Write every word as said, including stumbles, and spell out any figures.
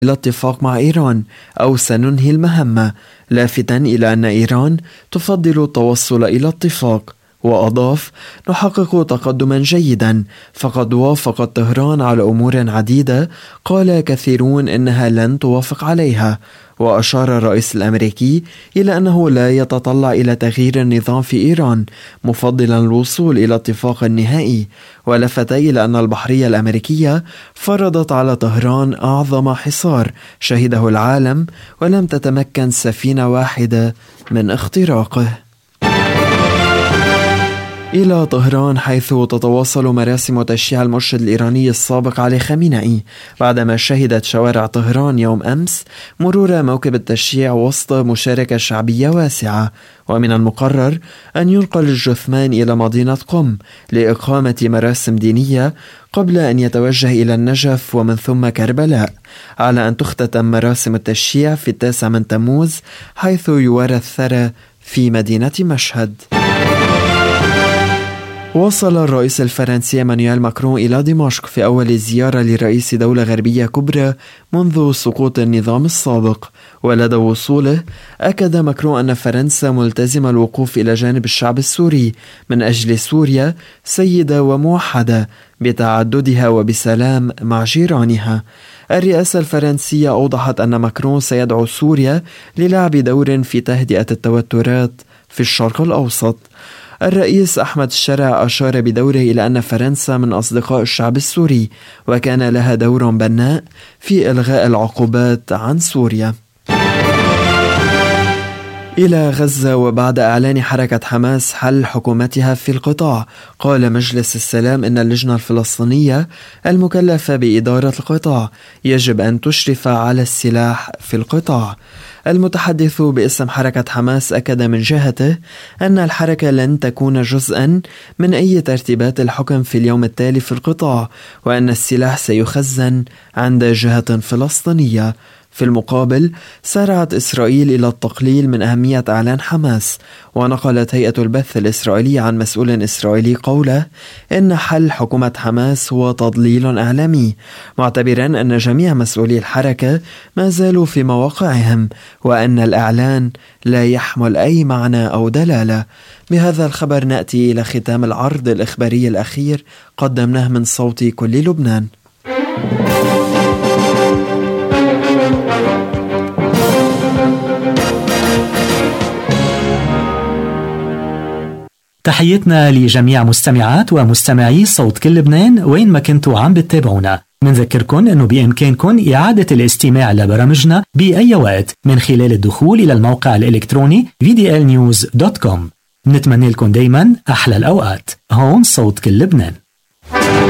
إلى اتفاق مع إيران أو سننهي المهمة، لافتاً إلى أن إيران تفضل التوصل إلى اتفاق. وأضاف: نحقق تقدما جيدا، فقد وافقت طهران على أمور عديدة قال كثيرون إنها لن توافق عليها. وأشار الرئيس الأمريكي إلى أنه لا يتطلع إلى تغيير النظام في إيران، مفضلا الوصول إلى اتفاق نهائي. ولفت إلى أن البحرية الأمريكية فرضت على طهران أعظم حصار شهده العالم، ولم تتمكن سفينة واحدة من اختراقه. إلى طهران، حيث تتواصل مراسم تشييع المرشد الإيراني السابق علي خامنئي، بعدما شهدت شوارع طهران يوم أمس مرور موكب التشييع وسط مشاركة شعبية واسعة. ومن المقرر أن ينقل الجثمان إلى مدينة قم لإقامة مراسم دينية قبل أن يتوجه إلى النجف ومن ثم كربلاء، على أن تختتم مراسم التشييع في التاسع من تموز، حيث يوارى الثرى في مدينة مشهد. وصل الرئيس الفرنسي إيمانويل ماكرون إلى دمشق في أول زيارة لرئيس دولة غربية كبرى منذ سقوط النظام السابق. ولدى وصوله أكد ماكرون أن فرنسا ملتزمة الوقوف إلى جانب الشعب السوري من أجل سوريا سيدة وموحدة بتعددها وبسلام مع جيرانها. الرئاسة الفرنسية أوضحت أن ماكرون سيدعو سوريا للعب دور في تهدئة التوترات في الشرق الأوسط. الرئيس أحمد الشرع أشار بدوره إلى أن فرنسا من أصدقاء الشعب السوري، وكان لها دور بناء في إلغاء العقوبات عن سوريا. إلى غزة، وبعد إعلان حركة حماس حل حكومتها في القطاع، قال مجلس السلام إن اللجنة الفلسطينية المكلفة بإدارة القطاع يجب أن تشرف على السلاح في القطاع. المتحدث باسم حركة حماس أكد من جهته أن الحركة لن تكون جزءا من أي ترتيبات الحكم في اليوم التالي في القطاع، وأن السلاح سيخزن عند جهة فلسطينية. في المقابل، سارعت إسرائيل إلى التقليل من أهمية إعلان حماس، ونقلت هيئة البث الإسرائيلية عن مسؤول إسرائيلي قوله إن حل حكومة حماس هو تضليل إعلامي، معتبرا أن جميع مسؤولي الحركة ما زالوا في مواقعهم، وأن الإعلان لا يحمل أي معنى أو دلالة. بهذا الخبر نأتي إلى ختام العرض الإخباري الأخير قدمناه من صوت كل لبنان. تحيتنا لجميع مستمعات ومستمعي صوت كل لبنان وين ما كنتوا عم بتتابعونا. منذكركن أنه بإمكانكن إعادة الاستماع لبرامجنا بأي وقت من خلال الدخول إلى الموقع الإلكتروني في دي إل نيوز دوت كوم. نتمنى لكم دايما أحلى الأوقات. هون صوت كل لبنان.